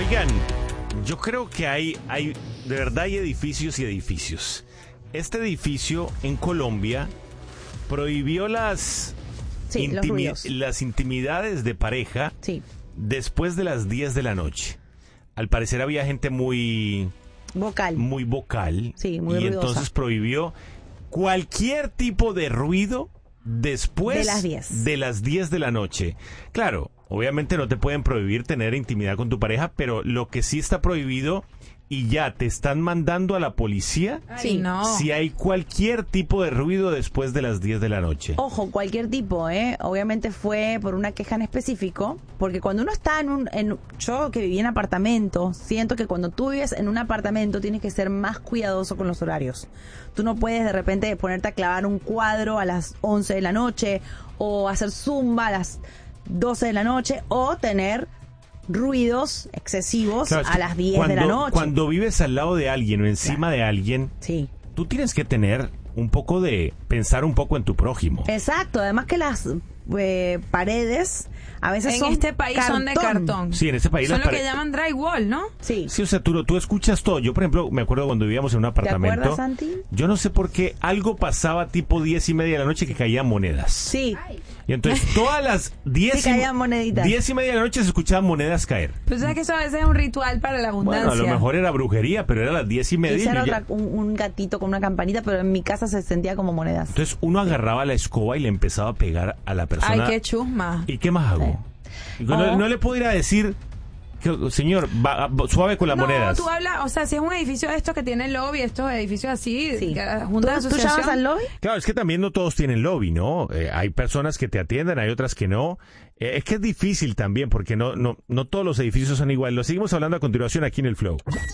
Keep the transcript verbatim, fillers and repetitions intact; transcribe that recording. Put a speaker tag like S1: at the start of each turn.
S1: Oigan, yo creo que hay, hay, de verdad hay edificios y edificios. Este edificio en Colombia prohibió las,
S2: Sí, los
S1: intimi-
S2: ruidos.
S1: las intimidades de pareja
S2: Sí,
S1: después de las diez de la noche. Al parecer había gente muy,
S2: vocal.
S1: muy vocal.
S2: Sí, muy
S1: y
S2: ruidosa.
S1: entonces prohibió cualquier tipo de ruido después
S2: De las diez.
S1: de las diez de la noche. Claro, obviamente no te pueden prohibir tener intimidad con tu pareja, pero lo que sí está prohibido y ya te están mandando a la policía
S2: Sí.
S3: no.
S1: si hay cualquier tipo de ruido después de las diez de la noche.
S2: Ojo, cualquier tipo, ¿eh? Obviamente fue por una queja en específico, porque cuando uno está en un... En, yo que viví en apartamento, siento que cuando tú vives en un apartamento tienes que ser más cuidadoso con los horarios. Tú no puedes de repente ponerte a clavar un cuadro a las once de la noche o hacer zumba a las doce de la noche o tener ruidos excesivos
S1: Claro, es
S2: a
S1: que
S2: las diez
S1: cuando,
S2: de la noche.
S1: Cuando vives al lado de alguien o encima de alguien,
S2: Sí.
S1: tú tienes que tener un poco de... pensar un poco en tu prójimo.
S2: Exacto, además que las eh, paredes a veces
S3: En
S2: son
S3: este país son de cartón.
S1: Sí, en este país
S3: Son
S1: las
S3: lo que
S1: pare-
S3: llaman drywall, ¿no?
S2: Sí.
S1: Sí, o sea, tú, tú escuchas todo. Yo, por ejemplo, me acuerdo cuando vivíamos en un apartamento.
S2: acuerdas, Santi?
S1: Yo no sé por qué algo pasaba tipo diez y media de la noche que caían monedas.
S2: Sí.
S1: Y entonces todas las diez
S2: Sí, caían moneditas.
S1: diez y media de la noche se escuchaban monedas caer.
S3: Pues sabes que eso a veces es un ritual para la abundancia.
S1: Bueno, a lo mejor era brujería, pero era las diez y media.
S2: Esa
S1: y
S2: era
S1: yo ya-
S2: otra- un, un gatito con una campanita, pero en mi casa se sentía como monedas.
S1: Entonces uno agarraba la escoba y le empezaba a pegar a la persona.
S3: Ay, qué chusma.
S1: ¿Y qué más hago? Y No,
S2: O-
S1: no le puedo ir a decir, que, señor, va- va- suave con las
S3: no,
S1: monedas.
S3: tú hablas, o sea, si es un edificio de estos que tiene lobby, estos edificios así,
S2: Sí.
S3: que-
S2: ¿Tú,
S3: junta de
S2: tú
S3: asociación.
S2: llamas al lobby?
S1: Claro, es que también no todos tienen lobby, ¿no? Eh, hay personas que te atienden, hay otras que no. Eh, es que es difícil también, porque no, no, no todos los edificios son iguales. Lo seguimos hablando a continuación aquí en el Flow.